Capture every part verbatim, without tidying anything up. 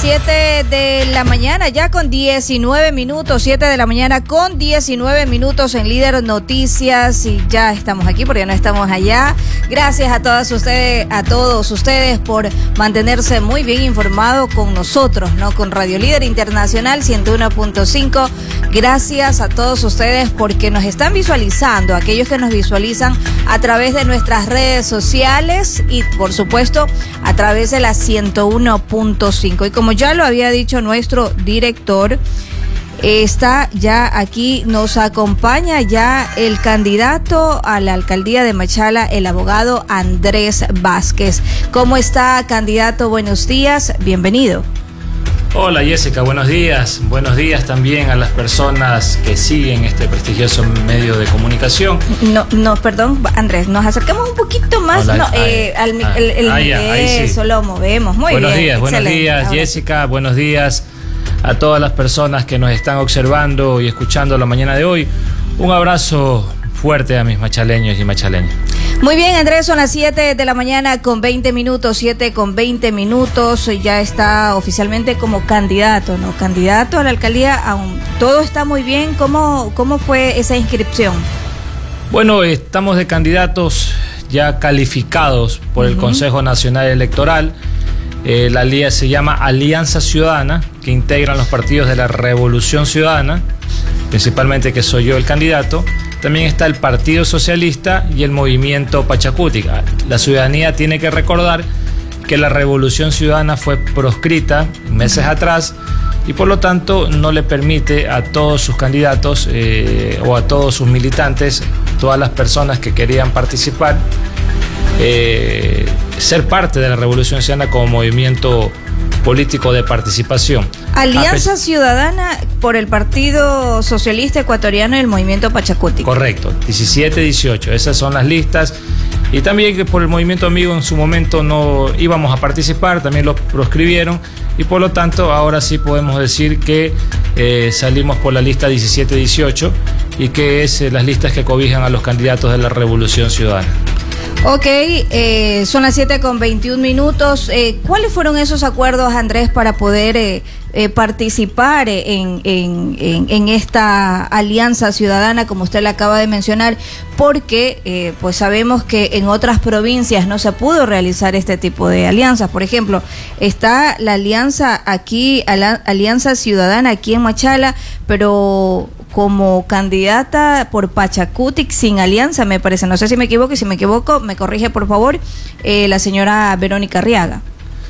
siete de la mañana, ya con diecinueve minutos, siete de la mañana con diecinueve minutos en Líder Noticias, y ya estamos aquí porque no estamos allá. Gracias a todas ustedes, a todos ustedes por mantenerse muy bien informados con nosotros, ¿no? Con Radio Líder Internacional ciento uno punto cinco. Gracias a todos ustedes porque nos están visualizando, aquellos que nos visualizan a través de nuestras redes sociales y por supuesto a través de la ciento uno punto cinco. Y como ya lo había dicho nuestro director, está ya aquí, nos acompaña ya el candidato a la alcaldía de Machala, el abogado Andrés Vázquez. ¿Cómo está, candidato? Buenos días, bienvenido. Hola Jessica, buenos días. Buenos días también a las personas que siguen este prestigioso medio de comunicación. No, no, perdón, Andrés, nos acercamos un poquito más. Hola, no, ahí, eh, al, ah, el, el, ahí, ahí eso sí. Lo movemos. Muy buenos bien. Días, buenos días, Ahora Jessica. Sí. Buenos días a todas las personas que nos están observando y escuchando la mañana de hoy. Un abrazo fuerte a mis machaleños y machaleñas. Muy bien, Andrés, son las siete de la mañana con veinte minutos, siete con veinte minutos, ya está oficialmente como candidato, ¿no? Candidato a la alcaldía, aún todo está muy bien. ¿Cómo, cómo fue esa inscripción? Bueno, estamos de candidatos ya calificados por el uh-huh. Consejo Nacional Electoral. Eh, la alianza se llama Alianza Ciudadana, que integran los partidos de la Revolución Ciudadana, principalmente que soy yo el candidato. También está el Partido Socialista y el Movimiento Pachacuti. La ciudadanía tiene que recordar que la Revolución Ciudadana fue proscrita meses atrás y por lo tanto no le permite a todos sus candidatos eh, o a todos sus militantes, todas las personas que querían participar, eh, ser parte de la Revolución Ciudadana como movimiento político de participación. Alianza Ciudadana por el Partido Socialista Ecuatoriano y el Movimiento Pachacuti. Correcto, diecisiete, dieciocho, esas son las listas. Y también que por el Movimiento Amigo en su momento no íbamos a participar, también lo proscribieron y por lo tanto ahora sí podemos decir que eh, salimos por la lista diecisiete, dieciocho y que es eh, las listas que cobijan a los candidatos de la Revolución Ciudadana. Ok, eh, son las siete con veintiún minutos. Eh, ¿Cuáles fueron esos acuerdos, Andrés, para poder eh, eh, participar en, en, en, en esta alianza ciudadana, como usted le acaba de mencionar? Porque eh, pues sabemos que en otras provincias no se pudo realizar este tipo de alianzas. Por ejemplo, está la alianza aquí, la Alianza Ciudadana aquí en Machala, pero como candidata por Pachacuti sin alianza, me parece. No sé si me equivoco, y si me equivoco, me corrige por favor, eh, la señora Verónica Arriaga.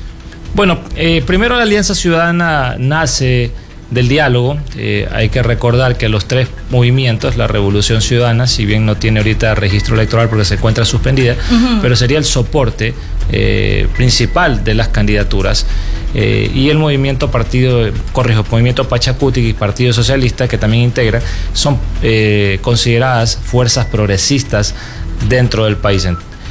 Bueno, eh, primero la Alianza Ciudadana nace del diálogo. Eh, hay que recordar que los tres movimientos, la Revolución Ciudadana, si bien no tiene ahorita registro electoral porque se encuentra suspendida, uh-huh. pero sería el soporte eh, principal de las candidaturas. Eh, y el movimiento partido, corrijo, movimiento Pachacuti y Partido Socialista, que también integra, son eh, consideradas fuerzas progresistas dentro del país.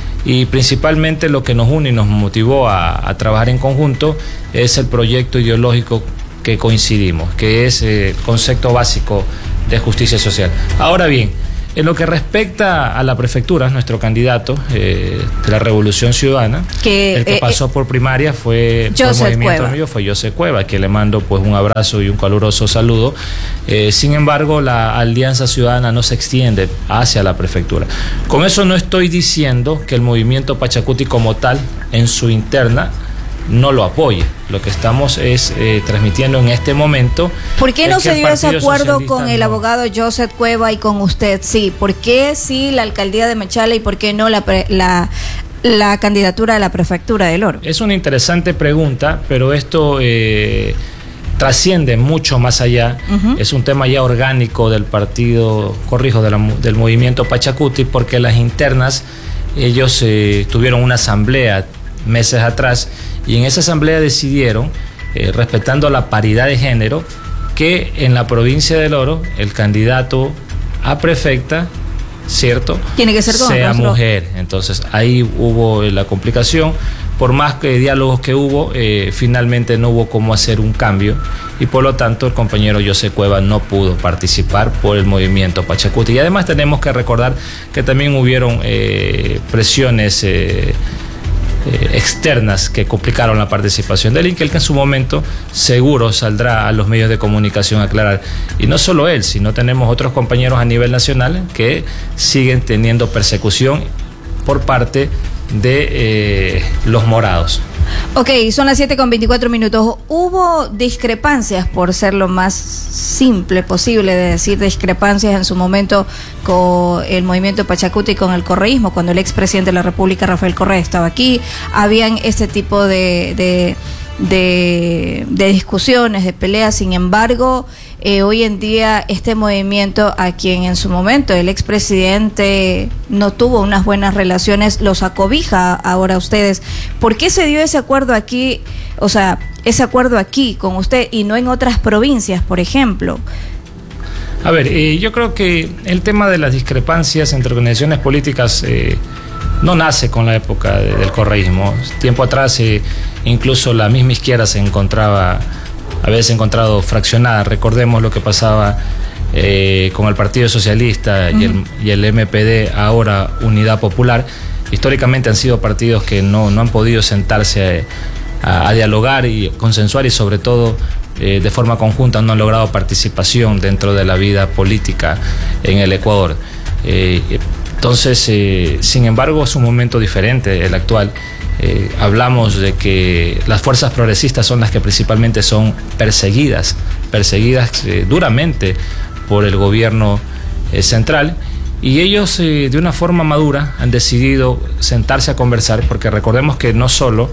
Y principalmente lo que nos une y nos motivó a, a trabajar en conjunto es el proyecto ideológico que coincidimos, que es eh, el concepto básico de justicia social. Ahora bien, en lo que respecta a la prefectura, nuestro candidato eh, de la Revolución Ciudadana, que, el que eh, pasó por primaria fue por Movimiento Amigo, fue José Cueva, que le mando pues un abrazo y un caluroso saludo. Eh, sin embargo, la Alianza Ciudadana no se extiende hacia la prefectura. Con eso no estoy diciendo que el movimiento Pachacuti como tal, en su interna, no lo apoye. Lo que estamos es eh, transmitiendo en este momento. ¿Por qué no se dio ese acuerdo con el no... abogado Joseph Cueva y con usted? Sí, ¿por qué sí la alcaldía de Machala y por qué no la, la, la candidatura a la prefectura del Oro? Es una interesante pregunta, pero esto eh, trasciende mucho más allá. Uh-huh. Es un tema ya orgánico del partido, corrijo, de la, del movimiento Pachacuti, porque las internas, ellos eh, tuvieron una asamblea meses atrás y en esa asamblea decidieron, eh, respetando la paridad de género, que en la provincia del Oro el candidato a prefecta, ¿cierto?, tiene que ser con sea mujer. Entonces ahí hubo la complicación. Por más que diálogos que hubo, eh, finalmente no hubo cómo hacer un cambio y por lo tanto el compañero José Cueva no pudo participar por el movimiento Pachacuti. Y además tenemos que recordar que también hubieron eh, presiones eh, eh, externas que complicaron la participación del Inca, el que en su momento seguro saldrá a los medios de comunicación a aclarar. Y no solo él, sino tenemos otros compañeros a nivel nacional que siguen teniendo persecución por parte de eh, los morados. Ok, son las siete con veinticuatro minutos. ¿Hubo discrepancias, por ser lo más simple posible de decir discrepancias en su momento con el movimiento Pachacuti y con el correísmo, cuando el expresidente de la República, Rafael Correa, estaba aquí? ¿Habían este tipo de, de, de, de discusiones, de peleas? Sin embargo, eh, hoy en día este movimiento, a quien en su momento el expresidente no tuvo unas buenas relaciones, los acobija ahora a ustedes. ¿Por qué se dio ese acuerdo aquí, o sea, ese acuerdo aquí con usted y no en otras provincias, por ejemplo? A ver, eh, yo creo que el tema de las discrepancias entre organizaciones políticas eh, no nace con la época de, del correísmo. Tiempo atrás eh, incluso la misma izquierda se encontraba, a veces encontrado fraccionada. Recordemos lo que pasaba eh, con el Partido Socialista uh-huh. y, el, y el M P D, ahora Unidad Popular. Históricamente han sido partidos que no, no han podido sentarse a, a, a dialogar y consensuar, y sobre todo eh, de forma conjunta no han logrado participación dentro de la vida política en el Ecuador. Eh, entonces, eh, sin embargo, es un momento diferente el actual. Eh, hablamos de que las fuerzas progresistas son las que principalmente son perseguidas, perseguidas eh, duramente por el gobierno eh, central, y ellos eh, de una forma madura han decidido sentarse a conversar, porque recordemos que no solo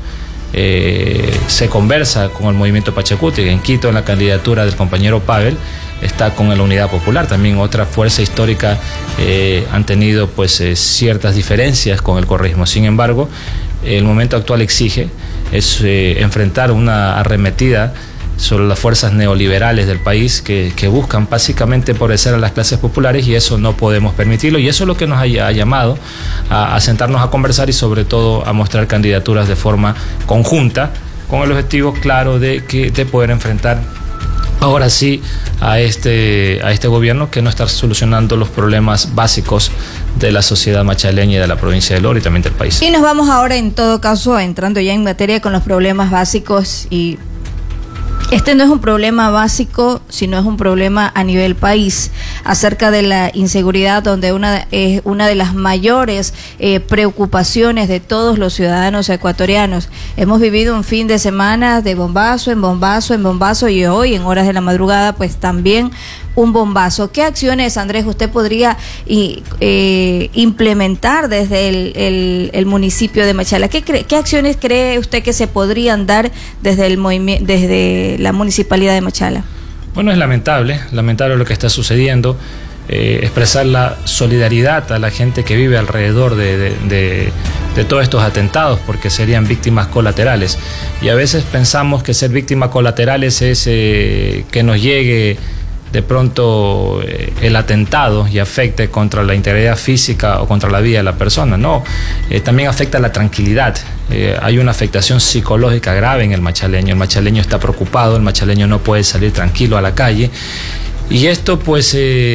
eh, se conversa con el movimiento Pachacuti. En Quito, en la candidatura del compañero Pavel, está con la Unidad Popular, también otra fuerza histórica. Eh, han tenido pues eh, ciertas diferencias con el correísmo. Sin embargo, el momento actual exige es eh, enfrentar una arremetida sobre las fuerzas neoliberales del país que, que buscan básicamente empobrecer a las clases populares, y eso no podemos permitirlo, y eso es lo que nos ha, ha llamado a, a sentarnos a conversar y sobre todo a mostrar candidaturas de forma conjunta con el objetivo claro de, que, de poder enfrentar ahora sí a este, a este gobierno que no está solucionando los problemas básicos de la sociedad machaleña y de la provincia del Oro y también del país. Y nos vamos ahora, en todo caso, entrando ya en materia con los problemas básicos, y este no es un problema básico, sino es un problema a nivel país, acerca de la inseguridad, donde una es una de las mayores eh, preocupaciones de todos los ciudadanos ecuatorianos. Hemos vivido un fin de semana de bombazo en bombazo en bombazo, y hoy en horas de la madrugada pues también un bombazo. ¿Qué acciones, Andrés, usted podría y, eh, implementar desde el, el, el municipio de Machala? ¿Qué, cre ¿Qué acciones cree usted que se podrían dar desde el movimiento, desde la municipalidad de Machala? Bueno, es lamentable, lamentable lo que está sucediendo. Eh, expresar la solidaridad a la gente que vive alrededor de, de, de, de todos estos atentados, porque serían víctimas colaterales. Y a veces pensamos que ser víctimas colaterales es eh, que nos llegue de pronto eh, el atentado y afecte contra la integridad física o contra la vida de la persona. No, eh, también afecta la tranquilidad. Eh, hay una afectación psicológica grave en el machaleño. El machaleño está preocupado, el machaleño no puede salir tranquilo a la calle, y esto pues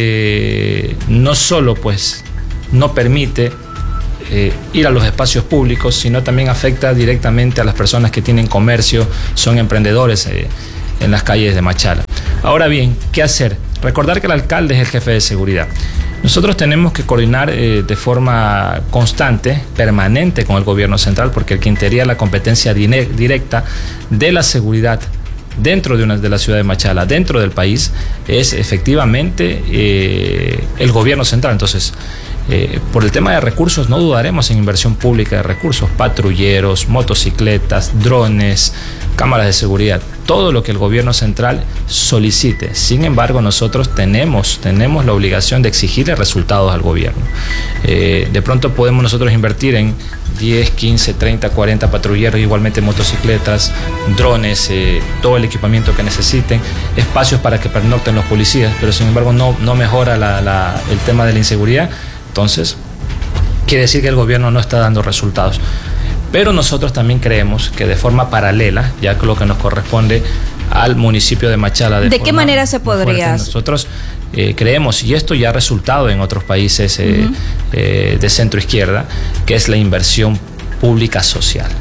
eh, no solo pues no permite eh, ir a los espacios públicos, sino también afecta directamente a las personas que tienen comercio, son emprendedores eh, en las calles de Machala. Ahora bien, ¿qué hacer? Recordar que el alcalde es el jefe de seguridad. Nosotros tenemos que coordinar eh, de forma constante, permanente con el gobierno central, porque el que tendría la competencia directa de la seguridad dentro de, una, de la ciudad de Machala, dentro del país, es efectivamente eh, el gobierno central. Entonces, eh, por el tema de recursos, no dudaremos en inversión pública de recursos, patrulleros, motocicletas, drones, cámaras de seguridad, todo lo que el gobierno central solicite. Sin embargo, nosotros tenemos, tenemos la obligación de exigirle resultados al gobierno. Eh, de pronto podemos nosotros invertir en diez, quince, treinta, cuarenta patrulleros, igualmente motocicletas, drones, eh, todo el equipamiento que necesiten, espacios para que pernocten los policías, pero sin embargo no, no mejora la, la, el tema de la inseguridad. Entonces, quiere decir que el gobierno no está dando resultados. Pero nosotros también creemos que de forma paralela, ya que lo que nos corresponde al municipio de Machala. ¿De, ¿De qué manera se podría? Fuerte, nosotros eh, creemos, y esto ya ha resultado en otros países eh, uh-huh. eh, de centro izquierda, que es la inversión pública social.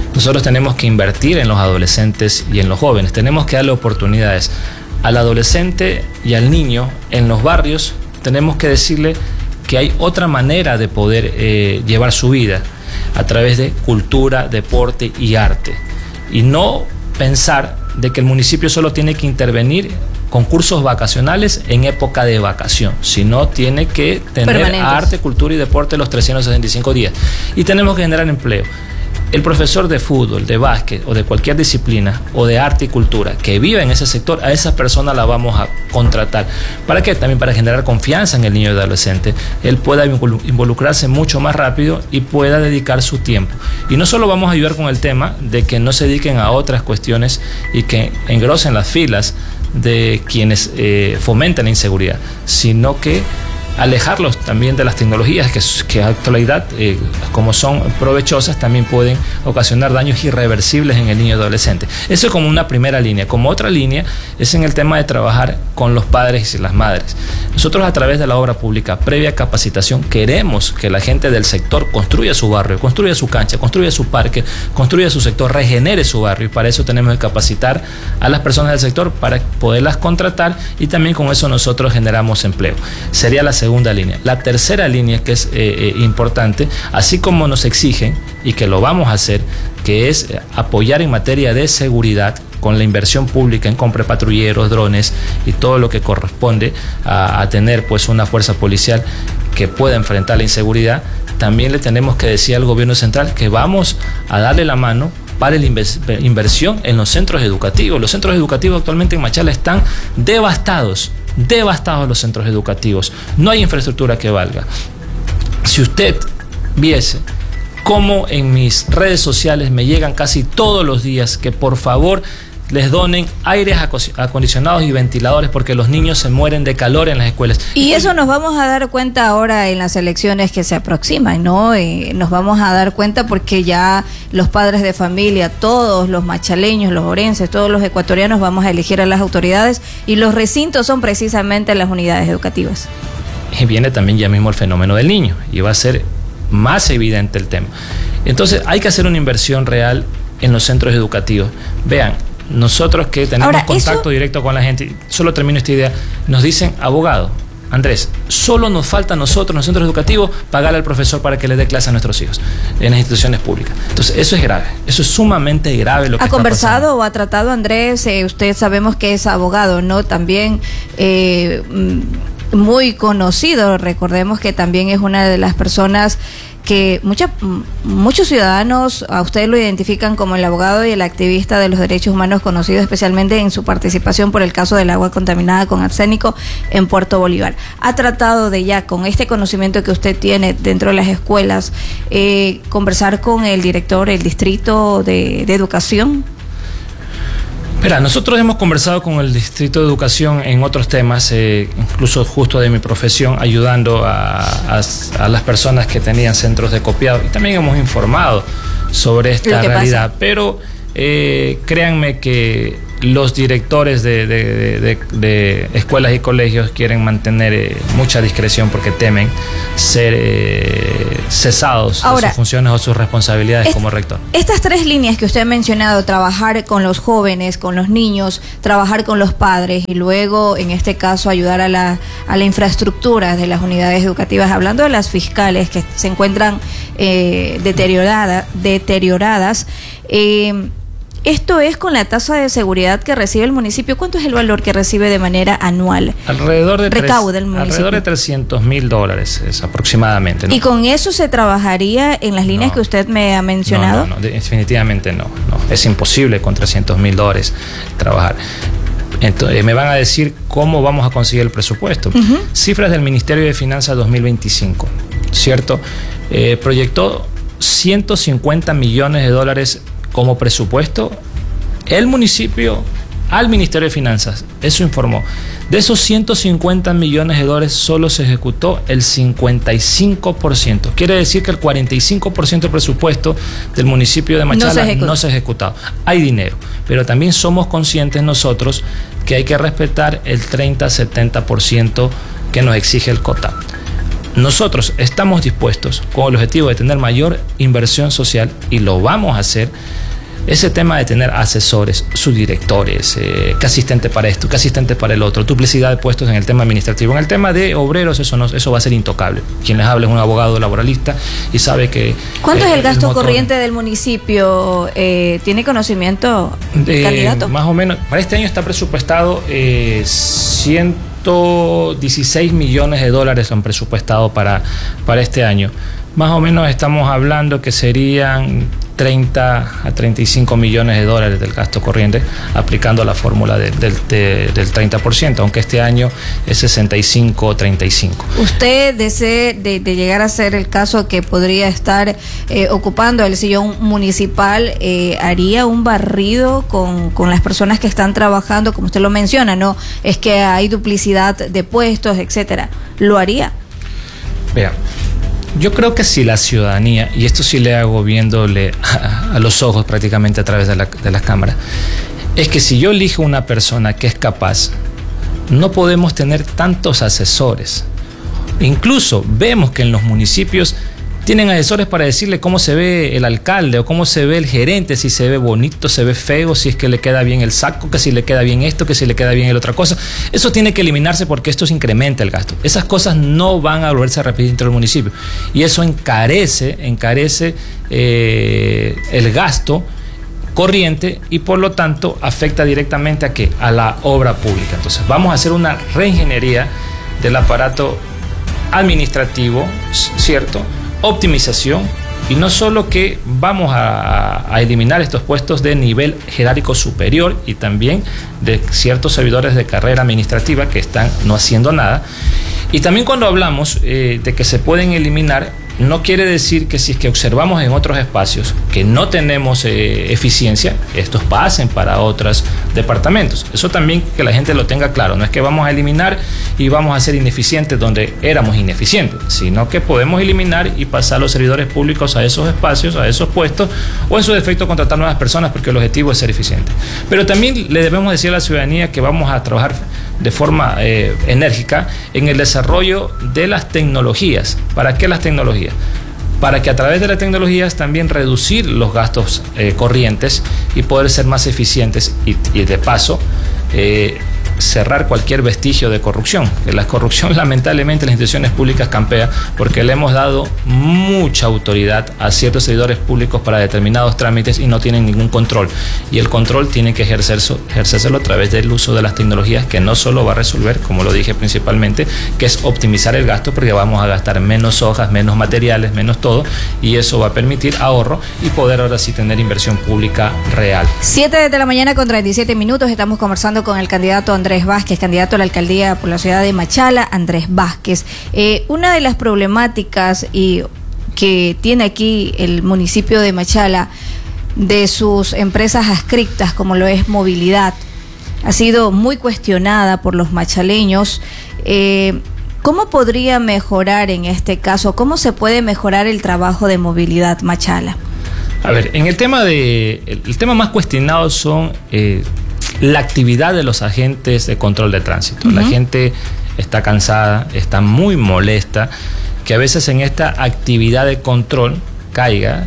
Nosotros tenemos que invertir en los adolescentes y en los jóvenes, tenemos que darle oportunidades al adolescente y al niño en los barrios. Tenemos que decirle que hay otra manera de poder eh, llevar su vida a través de cultura, deporte y arte, y no pensar de que el municipio solo tiene que intervenir con cursos vacacionales en época de vacación, sino tiene que tener arte, cultura y deporte los trescientos sesenta y cinco días, y tenemos que generar empleo. El profesor de fútbol, de básquet o de cualquier disciplina o de arte y cultura que viva en ese sector, a esa persona la vamos a contratar. ¿Para qué? También para generar confianza en el niño y adolescente. Él pueda involucrarse mucho más rápido y pueda dedicar su tiempo. Y no solo vamos a ayudar con el tema de que no se dediquen a otras cuestiones y que engrosen las filas de quienes eh, fomentan la inseguridad, sino que alejarlos también de las tecnologías que, que a actualidad, eh, como son provechosas, también pueden ocasionar daños irreversibles en el niño y adolescente. Eso es como una primera línea. Como otra línea es en el tema de trabajar con los padres y las madres. Nosotros, a través de la obra pública, previa capacitación, queremos que la gente del sector construya su barrio, construya su cancha, construya su parque, construya su sector, regenere su barrio, y para eso tenemos que capacitar a las personas del sector para poderlas contratar, y también con eso nosotros generamos empleo. Sería la segunda línea. La tercera línea, que es eh, eh, importante, así como nos exigen, y que lo vamos a hacer, que es apoyar en materia de seguridad con la inversión pública en compra de patrulleros, drones y todo lo que corresponde a, a tener pues una fuerza policial que pueda enfrentar la inseguridad. También le tenemos que decir al gobierno central que vamos a darle la mano para la inversión en los centros educativos. Los centros educativos actualmente en Machala están devastados, devastados los centros educativos. No hay infraestructura que valga. Si usted viese cómo en mis redes sociales me llegan casi todos los días que por favor les donen aires acondicionados y ventiladores porque los niños se mueren de calor en las escuelas. Y eso nos vamos a dar cuenta ahora en las elecciones que se aproximan, ¿no? Eh, nos vamos a dar cuenta porque ya los padres de familia, todos los machaleños, los orenses, todos los ecuatorianos vamos a elegir a las autoridades, y los recintos son precisamente las unidades educativas. Y viene también ya mismo el fenómeno del niño, y va a ser más evidente el tema. Entonces hay que hacer una inversión real en los centros educativos. Vean, nosotros que tenemos Ahora, contacto eso... directo con la gente, solo termino esta idea, nos dicen, abogado, Andrés, solo nos falta a nosotros en los centros educativos pagarle al profesor para que le dé clase a nuestros hijos en las instituciones públicas. Entonces eso es grave, eso es sumamente grave lo que ¿Ha está conversado pasando. o ha tratado, Andrés? Eh, usted sabemos que es abogado, ¿no? También eh, muy conocido, recordemos que también es una de las personas que mucha, muchos ciudadanos a usted lo identifican como el abogado y el activista de los derechos humanos, conocido especialmente en su participación por el caso del agua contaminada con arsénico en Puerto Bolívar. ¿Ha tratado de ya, con este conocimiento que usted tiene dentro de las escuelas, eh, conversar con el director, el distrito de, de educación? Mira, nosotros hemos conversado con el Distrito de Educación en otros temas, eh, incluso justo de mi profesión, ayudando a, a, a las personas que tenían centros de copiado, y también hemos informado sobre esta realidad, pasa. pero eh, créanme que los directores de, de, de, de, de escuelas y colegios quieren mantener eh, mucha discreción porque temen ser eh, cesados Ahora, de sus funciones o sus responsabilidades es, como rector. Estas tres líneas que usted ha mencionado, trabajar con los jóvenes, con los niños, trabajar con los padres y luego, en este caso, ayudar a la, a la infraestructura de las unidades educativas, hablando de las fiscales que se encuentran eh, deteriorada, deterioradas, eh, esto es con la tasa de seguridad que recibe el municipio. ¿Cuánto es el valor que recibe de manera anual? Alrededor de, Recauda el municipio. Alrededor de trescientos mil dólares es aproximadamente, ¿no? ¿Y con eso se trabajaría en las líneas no, que usted me ha mencionado? No, no, no, definitivamente no, no. Es imposible con trescientos mil dólares trabajar. Entonces, me van a decir cómo vamos a conseguir el presupuesto. Uh-huh. Cifras del Ministerio de Finanzas dos mil veinticinco, ¿cierto? Eh, proyectó ciento cincuenta millones de dólares como presupuesto el municipio al Ministerio de Finanzas. Eso informó. De esos ciento cincuenta millones de dólares solo se ejecutó el cincuenta y cinco por ciento. Quiere decir que el cuarenta y cinco por ciento del presupuesto del municipio de Machala no se, no se ha ejecutado. Hay dinero, pero también somos conscientes nosotros que hay que respetar el treinta a setenta por ciento que nos exige el COTAP. nosotros estamos dispuestos con el objetivo de tener mayor inversión social y lo vamos a hacer. Ese tema de tener asesores, subdirectores, eh, que asistente para esto, que asistente para el otro, duplicidad de puestos en el tema administrativo. En el tema de obreros eso no, eso va a ser intocable. Quien les habla es un abogado laboralista y sabe que... ¿Cuánto eh, es el gasto el motor, corriente del municipio? Eh, ¿Tiene conocimiento el candidato? Más o menos, para este año está presupuestado eh, ciento dieciséis millones de dólares han presupuestado para, para este año. Más o menos estamos hablando que serían treinta a treinta y cinco millones de dólares del gasto corriente aplicando la fórmula de, de, de, del treinta por ciento, aunque este año es sesenta y cinco a treinta y cinco. ¿Usted desea de, de llegar a ser el caso que podría estar eh, ocupando el sillón municipal, eh, haría un barrido con, con las personas que están trabajando, como usted lo menciona, ¿no? Es que hay duplicidad de puestos, etcétera. ¿Lo haría? Vea, yo creo que si la ciudadanía, y esto sí le hago viéndole a, a los ojos prácticamente a través de la, de las cámaras, es que si yo elijo una persona que es capaz, no podemos tener tantos asesores. Incluso vemos que en los municipios tienen asesores para decirle cómo se ve el alcalde o cómo se ve el gerente, si se ve bonito, se ve feo, si es que le queda bien el saco, que si le queda bien esto, que si le queda bien el otra cosa. Eso tiene que eliminarse porque esto se incrementa el gasto. Esas cosas no van a volverse a repetir dentro del municipio y eso encarece, encarece eh, el gasto corriente y por lo tanto afecta directamente a ¿qué? A la obra pública. Entonces vamos a hacer una reingeniería del aparato administrativo, ¿cierto? Optimización, y no solo que vamos a, a eliminar estos puestos de nivel jerárquico superior y también de ciertos servidores de carrera administrativa que están no haciendo nada. Y también cuando hablamos eh, de que se pueden eliminar, no quiere decir que si es que observamos en otros espacios que no tenemos eh, eficiencia, estos pasen para otros departamentos. Eso también que la gente lo tenga claro. No es que vamos a eliminar y vamos a ser ineficientes donde éramos ineficientes, sino que podemos eliminar y pasar los servidores públicos a esos espacios, a esos puestos, o en su defecto contratar nuevas personas porque el objetivo es ser eficiente. Pero también le debemos decir a la ciudadanía que vamos a trabajar de forma eh, enérgica en el desarrollo de las tecnologías. ¿Para qué las tecnologías? Para que a través de las tecnologías también reducir los gastos eh, corrientes y poder ser más eficientes y, y de paso eh, cerrar cualquier vestigio de corrupción. Que la corrupción lamentablemente en las instituciones públicas campea porque le hemos dado mucha autoridad a ciertos servidores públicos para determinados trámites y no tienen ningún control. Y el control tiene que ejercerse, ejercérselo a través del uso de las tecnologías, que no solo va a resolver, como lo dije principalmente, que es optimizar el gasto porque vamos a gastar menos hojas, menos materiales, menos todo, y eso va a permitir ahorro y poder ahora sí tener inversión pública real. siete de la mañana con treinta y siete minutos, estamos conversando con el candidato Andrés Andrés Vázquez, candidato a la alcaldía por la ciudad de Machala. Andrés Vázquez, eh, una de las problemáticas y que tiene aquí el municipio de Machala de sus empresas adscritas, como lo es Movilidad, ha sido muy cuestionada por los machaleños. Eh, ¿Cómo podría mejorar en este caso? ¿Cómo se puede mejorar el trabajo de Movilidad Machala? A ver, en el tema de el, el tema más cuestionado son eh, la actividad de los agentes de control de tránsito. Uh-huh. La gente está cansada, está muy molesta, que a veces en esta actividad de control caiga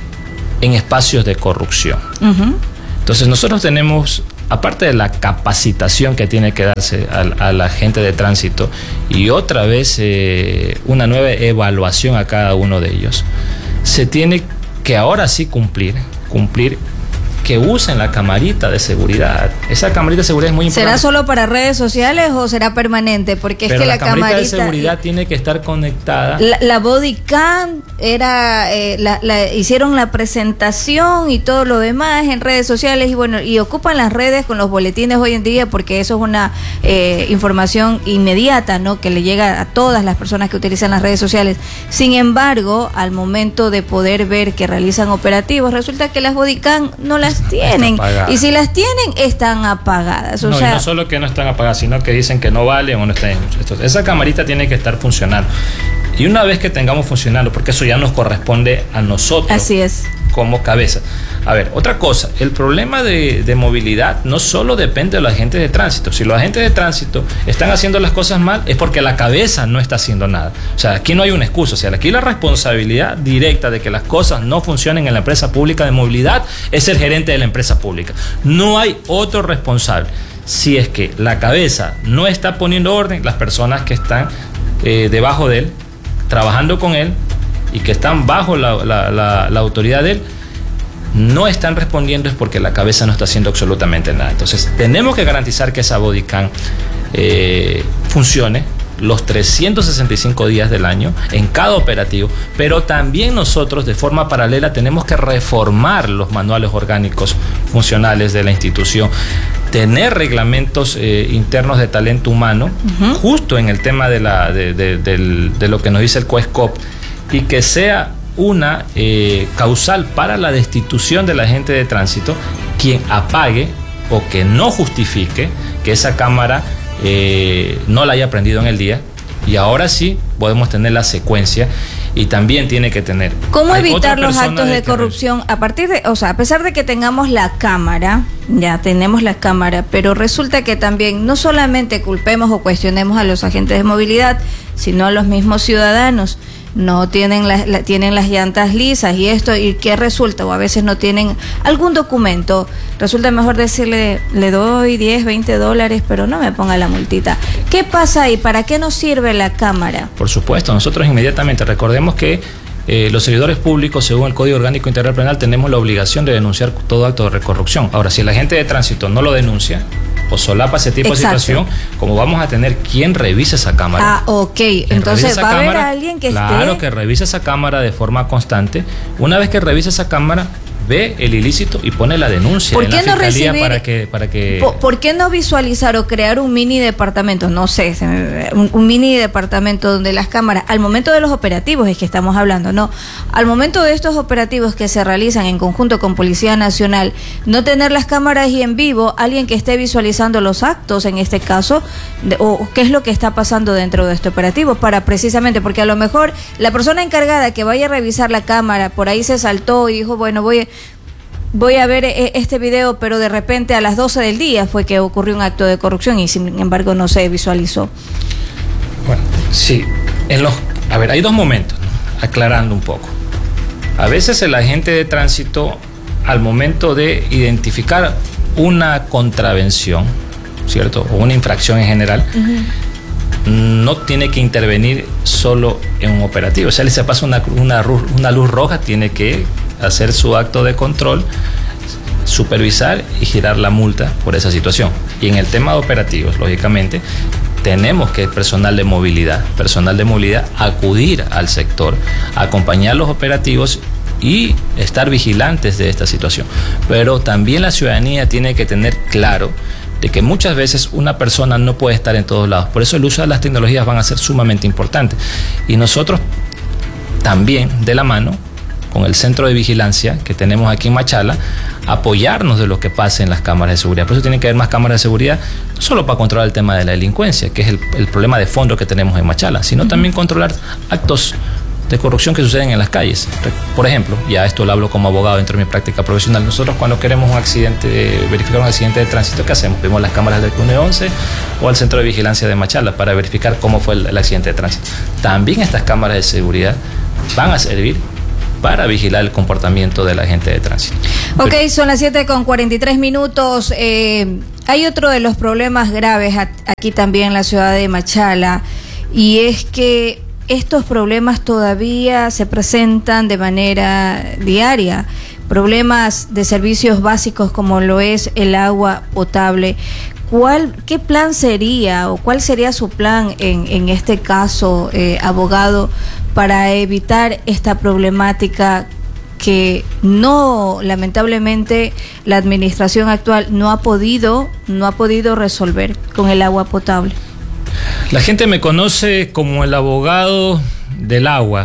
en espacios de corrupción. Uh-huh. Entonces nosotros tenemos, aparte de la capacitación que tiene que darse a, a la gente de tránsito y otra vez eh, una nueva evaluación a cada uno de ellos, se tiene que ahora sí cumplir, cumplir que usen la camarita de seguridad. Esa camarita de seguridad es muy importante. ¿Será solo para redes sociales o será permanente? Porque es Pero que la, la camarita, camarita de seguridad tiene que estar conectada. La, la body cam era, eh, la, la, hicieron la presentación y todo lo demás en redes sociales y bueno, y ocupan las redes con los boletines hoy en día porque eso es una eh, información inmediata, ¿no? Que le llega a todas las personas que utilizan las redes sociales. Sin embargo, al momento de poder ver que realizan operativos, resulta que las body cam no las tienen, y si las tienen están apagadas. O no, sea, y no solo que no están apagadas, sino que dicen que no valen o no están. Esa camarita tiene que estar funcionando. Y una vez que tengamos funcionando, porque eso ya nos corresponde a nosotros. Así es. Como cabeza. A ver, otra cosa, el problema de, de movilidad no solo depende de los agentes de tránsito. Si los agentes de tránsito están haciendo las cosas mal, es porque la cabeza no está haciendo nada. O sea, aquí no hay una excusa. O sea, aquí la responsabilidad directa de que las cosas no funcionen en la empresa pública de movilidad es el gerente de la empresa pública. No hay otro responsable. Si es que la cabeza no está poniendo orden, las personas que están eh, debajo de él, trabajando con él, y que están bajo la, la, la, la autoridad de él, no están respondiendo es porque la cabeza no está haciendo absolutamente nada. Entonces tenemos que garantizar que esa bodycam eh, funcione los trescientos sesenta y cinco días del año en cada operativo, pero también nosotros de forma paralela tenemos que reformar los manuales orgánicos funcionales de la institución, tener reglamentos eh, internos de talento humano, uh-huh. justo en el tema de, la, de, de, de, de lo que nos dice el COESCOP, y que sea una eh, causal para la destitución del agente de tránsito quien apague o que no justifique que esa cámara eh, no la haya prendido en el día, y ahora sí podemos tener la secuencia. Y también tiene que tener... ¿Cómo evitar los actos de, de corrupción? A partir de, o sea, a pesar de que tengamos la cámara, ya tenemos la cámara, pero resulta que también no solamente culpemos o cuestionemos a los agentes de movilidad, sino a los mismos ciudadanos. No tienen, la, la, tienen las llantas lisas y esto, ¿y qué resulta? O a veces no tienen algún documento. Resulta mejor decirle, le doy diez, veinte dólares, pero no me ponga la multita. ¿Qué pasa ahí? ¿Para qué nos sirve la cámara? Por supuesto, nosotros inmediatamente, recordemos que eh, los servidores públicos, según el Código Orgánico Integral Penal, tenemos la obligación de denunciar todo acto de corrupción. Ahora, si el agente de tránsito no lo denuncia o solapa ese tipo Exacto. de situación, como vamos a tener quien revise esa cámara. Ah, ok. Entonces va a haber alguien que claro, esté... Claro, que revise esa cámara de forma constante. Una vez que revise esa cámara, ve el ilícito y pone la denuncia ¿Por en qué la no fiscalía recibir, para que, para que... ¿por, ¿Por qué no visualizar o crear un mini departamento? No sé, un, un mini departamento donde las cámaras, al momento de los operativos es que estamos hablando, no, al momento de estos operativos que se realizan en conjunto con Policía Nacional, no tener las cámaras y en vivo, alguien que esté visualizando los actos en este caso, de, o qué es lo que está pasando dentro de este operativo, para precisamente, porque a lo mejor la persona encargada que vaya a revisar la cámara, por ahí se saltó y dijo, bueno, voy a... Voy a ver este video, pero de repente a las doce del día fue que ocurrió un acto de corrupción y sin embargo no se visualizó. Bueno, sí. En los, a ver, hay dos momentos, ¿no? Aclarando un poco. A veces el agente de tránsito, al momento de identificar una contravención, ¿cierto? O una infracción en general, uh-huh. no tiene que intervenir solo en un operativo. O sea, se pasa una, una, una luz roja, tiene que hacer su acto de control, supervisar y girar la multa por esa situación. Y en el tema de operativos, lógicamente, tenemos que personal de movilidad, personal de movilidad acudir al sector, acompañar los operativos y estar vigilantes de esta situación. Pero también la ciudadanía tiene que tener claro de que muchas veces una persona no puede estar en todos lados. Por eso el uso de las tecnologías van a ser sumamente importantes. Y nosotros también, de la mano, con el centro de vigilancia que tenemos aquí en Machala, apoyarnos de lo que pase en las cámaras de seguridad. Por eso tiene que haber más cámaras de seguridad, no solo para controlar el tema de la delincuencia, que es el, el problema de fondo que tenemos en Machala, sino uh-huh. también controlar actos de corrupción que suceden en las calles. Por ejemplo, ya esto lo hablo como abogado dentro de mi práctica profesional, nosotros cuando queremos un accidente, verificar un accidente de tránsito, ¿qué hacemos? Vemos las cámaras del uno once o al centro de vigilancia de Machala para verificar cómo fue el, el accidente de tránsito. También estas cámaras de seguridad van a servir para vigilar el comportamiento de la gente de tránsito. Ok, son las siete con cuarenta y tres minutos. Eh, hay otro de los problemas graves aquí también en la ciudad de Machala, y es que estos problemas todavía se presentan de manera diaria. Problemas de servicios básicos como lo es el agua potable. ¿Cuál, qué plan sería o cuál sería su plan en, en este caso, eh, abogado, para evitar esta problemática que no, lamentablemente, la administración actual no ha podido, no ha podido resolver con el agua potable? La gente me conoce como el abogado del agua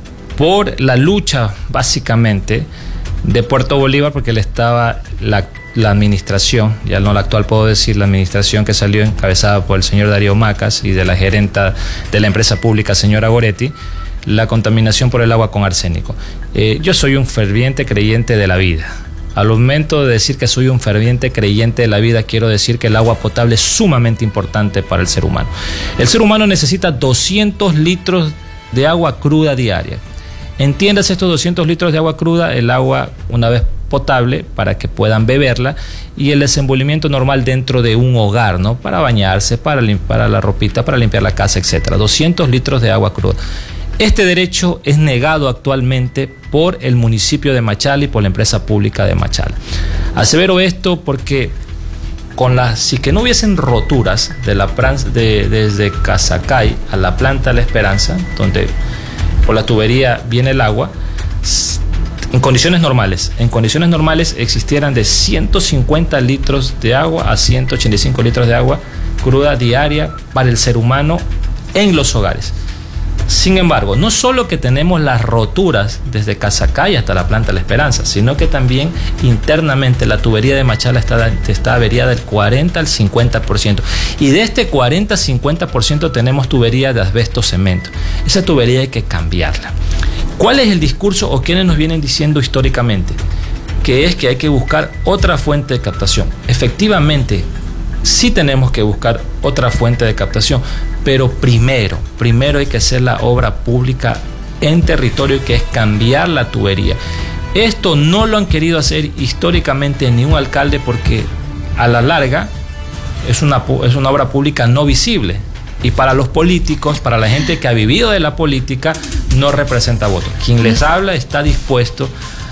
por la lucha, básicamente, de Puerto Bolívar, porque le estaba la la administración, ya no la actual puedo decir, la administración que salió encabezada por el señor Darío Macas y de la gerenta de la empresa pública, señora Goretti, la contaminación por el agua con arsénico. Eh, yo soy un ferviente creyente de la vida. Al momento de decir que soy un ferviente creyente de la vida, quiero decir que el agua potable es sumamente importante para el ser humano. El ser humano necesita doscientos litros de agua cruda diaria. Entiendas estos doscientos litros de agua cruda, el agua una vez potable para que puedan beberla y el desenvolvimiento normal dentro de un hogar, ¿no? Para bañarse, para limpiar la ropita, para limpiar la casa, etcétera. doscientos litros de agua cruda. Este derecho es negado actualmente por el municipio de Machala y por la empresa pública de Machala. Asevero esto porque con las, si que no hubiesen roturas de la, de, desde Casacay a la planta La Esperanza, donde por la tubería viene el agua, en condiciones normales, en condiciones normales existieran de ciento cincuenta litros de agua a ciento ochenta y cinco litros de agua cruda diaria para el ser humano en los hogares. Sin embargo, no solo que tenemos las roturas desde Casacay hasta la planta La Esperanza, sino que también internamente la tubería de Machala está, está averiada del cuarenta al cincuenta por ciento. Y de este cuarenta al cincuenta por ciento tenemos tubería de asbesto cemento. Esa tubería hay que cambiarla. ¿Cuál es el discurso o quiénes nos vienen diciendo históricamente? Que es que hay que buscar otra fuente de captación. Efectivamente, sí tenemos que buscar otra fuente de captación, pero primero, primero hay que hacer la obra pública en territorio, que es cambiar la tubería. Esto no lo han querido hacer históricamente ni un alcalde porque a la larga es una, es una obra pública no visible. Y para los políticos, para la gente que ha vivido de la política, no representa voto. Quien les habla está dispuesto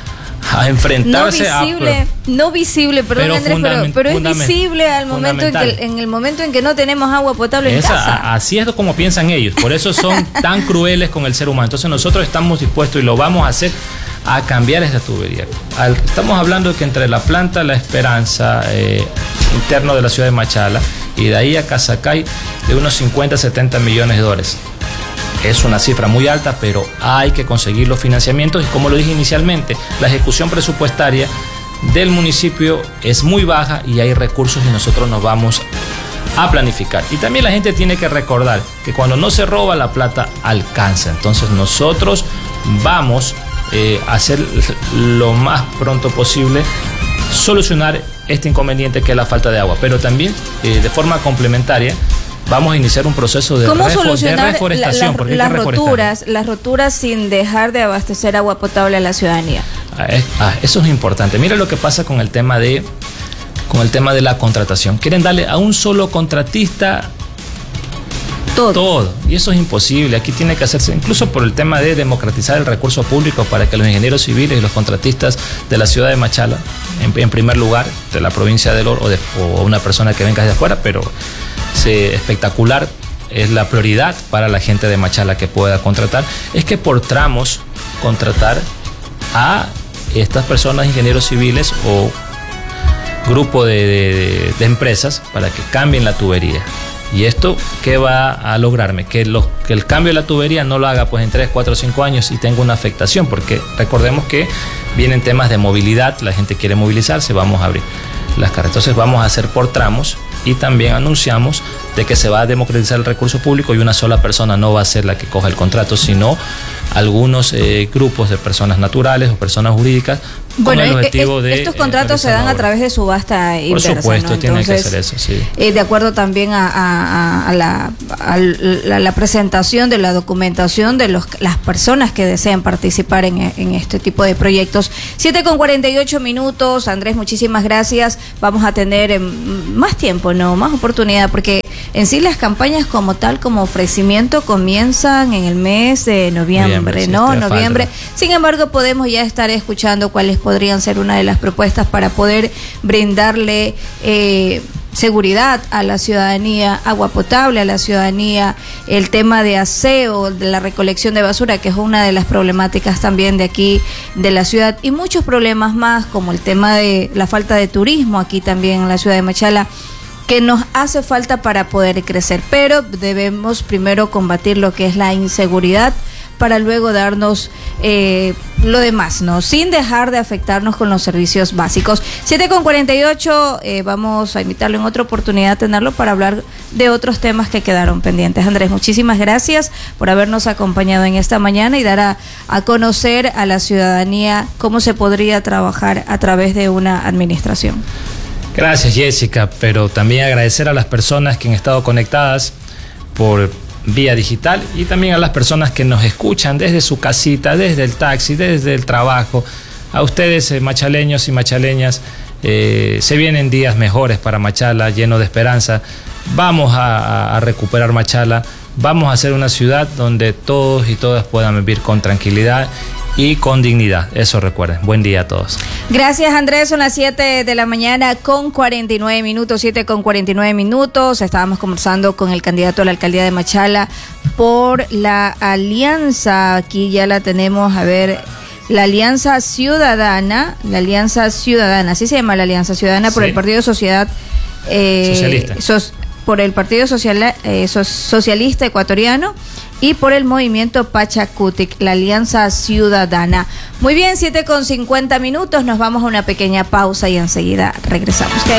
a enfrentarse no visible, a... No visible, perdón pero Andrés, pero, pero es visible al momento en, que, en el momento en que no tenemos agua potable Esa, en casa. Así es como piensan ellos, por eso son tan crueles con el ser humano. Entonces nosotros estamos dispuestos y lo vamos a hacer a cambiar esa tubería. Al, estamos hablando de que entre la planta La Esperanza, eh, interno de la ciudad de Machala, y de ahí a Casacay, de unos cincuenta a setenta millones de dólares. Es una cifra muy alta, pero hay que conseguir los financiamientos y, como lo dije inicialmente, la ejecución presupuestaria del municipio es muy baja y hay recursos y nosotros nos vamos a planificar. Y también la gente tiene que recordar que cuando no se roba, la plata alcanza. Entonces nosotros vamos eh, a hacer lo más pronto posible solucionar este inconveniente que es la falta de agua, pero también eh, de forma complementaria vamos a iniciar un proceso de, ¿Cómo refo solucionar de reforestación. La, porque las, hay que roturas, las roturas sin dejar de abastecer agua potable a la ciudadanía? Ah, es, ah, eso es importante. Mira lo que pasa con el tema de con el tema de la contratación. Quieren darle a un solo contratista todo. todo. Y eso es imposible. Aquí tiene que hacerse, incluso por el tema de democratizar el recurso público para que los ingenieros civiles y los contratistas de la ciudad de Machala, en, en primer lugar, de la provincia del Oro o, de, o una persona que venga de afuera, pero se, espectacular es la prioridad para la gente de Machala que pueda contratar, es que por tramos contratar a estas personas, ingenieros civiles o grupo de, de, de empresas para que cambien la tubería. ¿Y esto qué va a lograrme? Que, los, que el cambio de la tubería no lo haga pues en tres, cuatro, cinco años y tenga una afectación, porque recordemos que vienen temas de movilidad, la gente quiere movilizarse, vamos a abrir las carreteras. Entonces vamos a hacer por tramos y también anunciamos de que se va a democratizar el recurso público y una sola persona no va a ser la que coja el contrato, sino algunos eh, grupos de personas naturales o personas jurídicas. Bueno, con el objetivo es, de, estos contratos eh, se dan a través de subasta inversa. Por supuesto, ¿no? tiene Entonces, que ser eso, sí. Eh, de acuerdo también a, a, a, la, a la, la presentación de la documentación de los, las personas que desean participar en, en este tipo de proyectos. siete con cuarenta y ocho minutos. Andrés, muchísimas gracias. Vamos a tener eh, más tiempo, ¿no? Más oportunidad, porque en sí las campañas como tal, como ofrecimiento, comienzan en el mes de noviembre, noviembre ¿no? Sí, noviembre. Falta. Sin embargo, podemos ya estar escuchando cuáles podrían ser una de las propuestas para poder brindarle eh, seguridad a la ciudadanía, agua potable a la ciudadanía, el tema de aseo, de la recolección de basura, que es una de las problemáticas también de aquí, de la ciudad, y muchos problemas más, como el tema de la falta de turismo aquí también en la ciudad de Machala, que nos hace falta para poder crecer, pero debemos primero combatir lo que es la inseguridad para luego darnos eh, lo demás, ¿no? Sin dejar de afectarnos con los servicios básicos. siete con cuarenta y ocho, eh, vamos a invitarlo en otra oportunidad a tenerlo para hablar de otros temas que quedaron pendientes. Andrés, muchísimas gracias por habernos acompañado en esta mañana y dar a, a conocer a la ciudadanía cómo se podría trabajar a través de una administración. Gracias, Jessica, pero también agradecer a las personas que han estado conectadas por vía digital y también a las personas que nos escuchan desde su casita, desde el taxi, desde el trabajo. A ustedes, eh, machaleños y machaleñas, eh, se vienen días mejores para Machala, lleno de esperanza. Vamos a, a recuperar Machala, vamos a hacer una ciudad donde todos y todas puedan vivir con tranquilidad y con dignidad. Eso recuerden. Buen día a todos. Gracias, Andrés. Son las siete de la mañana con cuarenta y nueve minutos, siete con cuarenta y nueve minutos. Estábamos conversando con el candidato a la alcaldía de Machala por la alianza. Aquí ya la tenemos, a ver, la Alianza Ciudadana, la Alianza Ciudadana, así se llama la Alianza Ciudadana, por sí. El Partido Sociedad eh, Socialista. Sos, por el Partido Social, eh, Socialista Ecuatoriano y por el Movimiento Pachacutic, la Alianza Ciudadana. Muy bien, siete con cincuenta minutos, nos vamos a una pequeña pausa y enseguida regresamos.